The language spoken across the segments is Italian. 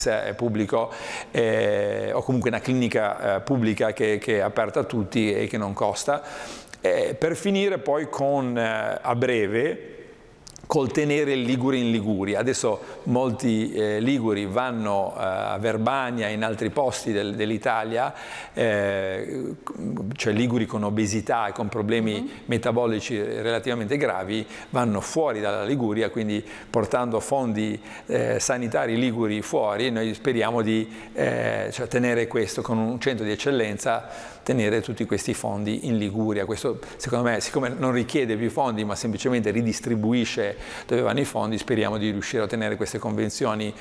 è pubblico o comunque una clinica pubblica che è aperta a tutti e che non costa, per finire poi con a breve col tenere il Ligure in Liguria. Adesso molti liguri vanno a Verbania e in altri posti dell'Italia, cioè liguri con obesità e con problemi metabolici relativamente gravi, vanno fuori dalla Liguria, quindi portando fondi sanitari liguri fuori. Noi speriamo di cioè tenere questo con un centro di eccellenza, tenere tutti questi fondi in Liguria. Questo secondo me, siccome non richiede più fondi ma semplicemente ridistribuisce dove vanno i fondi, speriamo di riuscire a ottenere queste convenzioni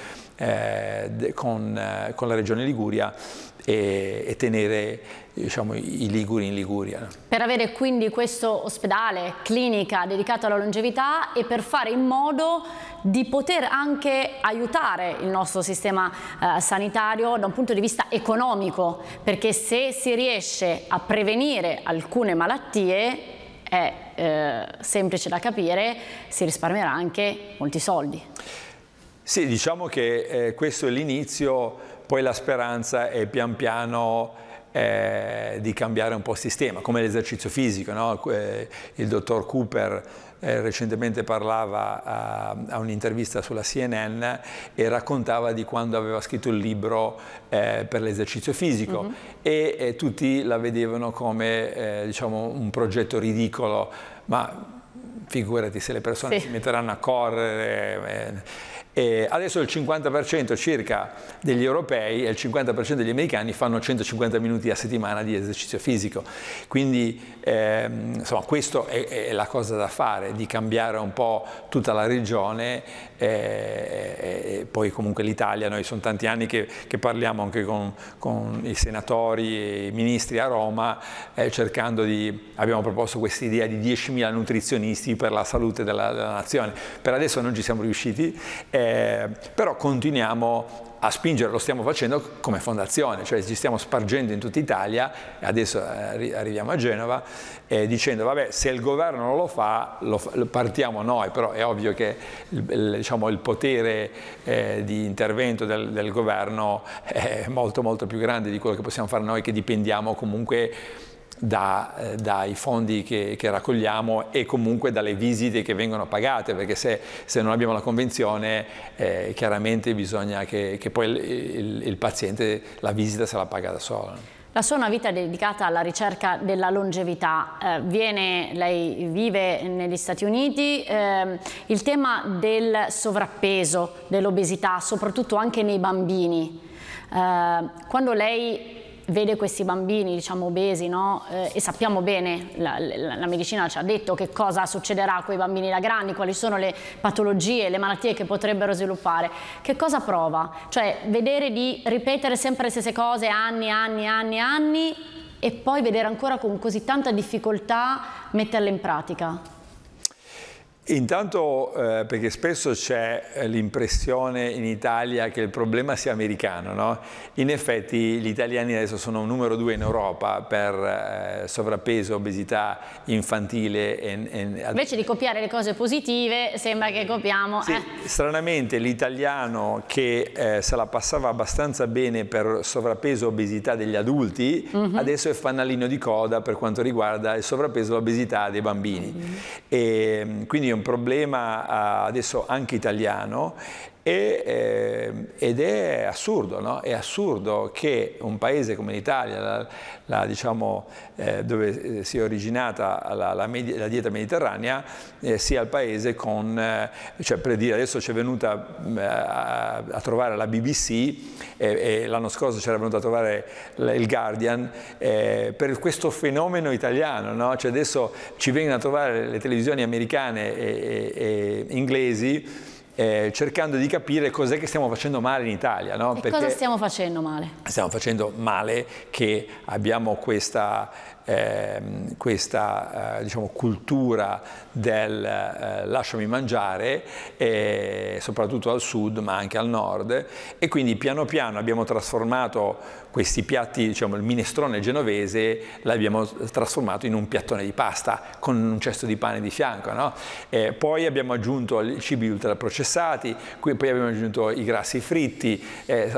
con la Regione Liguria e tenere, diciamo, i liguri in Liguria. Per avere quindi questo ospedale, clinica dedicato alla longevità e per fare in modo di poter anche aiutare il nostro sistema sanitario da un punto di vista economico, perché se si riesce a prevenire alcune malattie, è semplice da capire, si risparmierà anche molti soldi. Sì, diciamo che questo è l'inizio, poi la speranza è pian piano di cambiare un po' il sistema, come l'esercizio fisico, no? Il dottor Cooper recentemente parlava a un'intervista sulla CNN e raccontava di quando aveva scritto il libro per l'esercizio fisico e tutti la vedevano come diciamo un progetto ridicolo, ma figurati se le persone si metteranno a correre. E adesso il 50% circa degli europei e il 50% degli americani fanno 150 minuti a settimana di esercizio fisico, quindi insomma questo è la cosa da fare, di cambiare un po' tutta la regione e poi comunque l'Italia. Noi sono tanti anni che parliamo anche con i senatori e i ministri a Roma, cercando abbiamo proposto questa idea di 10.000 nutrizionisti per la salute della nazione. Per adesso non ci siamo riusciti, però continuiamo a spingere, lo stiamo facendo come fondazione, cioè ci stiamo spargendo in tutta Italia, e adesso arriviamo a Genova, dicendo vabbè, se il governo non lo fa, partiamo noi, però è ovvio che diciamo, il potere di intervento del governo è molto molto più grande di quello che possiamo fare noi, che dipendiamo comunque dai fondi che raccogliamo e comunque dalle visite che vengono pagate, perché se non abbiamo la convenzione chiaramente bisogna che poi il paziente la visita se la paga da solo. La sua è una vita dedicata alla ricerca della longevità, lei vive negli Stati Uniti, il tema del sovrappeso, dell'obesità, soprattutto anche nei bambini, quando lei vede questi bambini, diciamo, obesi, no? E sappiamo bene, la medicina ci ha detto che cosa succederà a quei bambini da grandi, quali sono le patologie, le malattie che potrebbero sviluppare. Che cosa prova? Cioè, vedere di ripetere sempre le stesse cose anni e poi vedere ancora con così tanta difficoltà metterle in pratica. Intanto perché spesso c'è l'impressione in Italia che il problema sia americano, no? In effetti gli italiani adesso sono numero 2 in Europa per sovrappeso, obesità infantile. Invece di copiare le cose positive sembra che copiamo. Sì, stranamente l'italiano che se la passava abbastanza bene per sovrappeso e obesità degli adulti, adesso è fanalino di coda per quanto riguarda il sovrappeso e l'obesità dei bambini. E quindi è un problema adesso anche italiano ed è assurdo, no? È assurdo che un paese come l'Italia, diciamo, dove si è originata la dieta mediterranea, sia il paese con, cioè per dire, adesso c'è venuta a trovare la BBC e l'anno scorso c'era venuta a trovare il Guardian per questo fenomeno italiano, no? Cioè adesso ci vengono a trovare le televisioni americane e inglesi cercando di capire cos'è che stiamo facendo male in Italia, no? Perché cosa stiamo facendo male? Stiamo facendo male che abbiamo questa diciamo, cultura del lasciami mangiare, soprattutto al sud ma anche al nord, e quindi piano piano abbiamo trasformato questi piatti, diciamo il minestrone genovese, l'abbiamo trasformato in un piattone di pasta con un cesto di pane di fianco, no? Poi abbiamo aggiunto i cibi ultraprocessati, poi abbiamo aggiunto i grassi fritti,